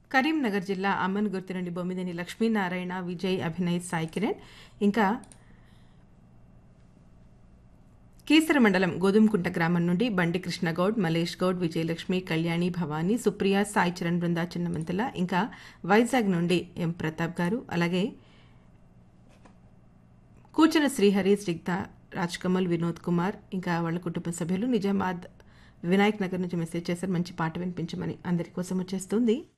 కరీంనగర్ జిల్లా అమ్మన్గుర్తి నుండి బొమ్మిదేని లక్ష్మీనారాయణ, విజయ్, అభినయ్, సాయి కిరణ్, ఇంకా కీసర మండలం గోధుమకుంట గ్రామం నుండి బండి కృష్ణగౌడ్, మలేష్ గౌడ్, విజయలక్ష్మి, కళ్యాణి, భవానీ, సుప్రియ, సాయి చరణ్, బృందా, చిన్నమంతల, ఇంకా వైజాగ్ నుండి ఎం ప్రతాప్ గారు, అలాగే కూచన శ్రీహరి, స్నిగ్ధ, రాజ్ కమల్, వినోద్ కుమార్, ఇంకా వాళ్ళ కుటుంబ సభ్యులు నిజామాబాద్ వినాయక్ నగర్ నుంచి మెసేజ్ చేశారు. మంచి పాట వినిపించమని అందరి కోసం వచ్చేస్తుంది.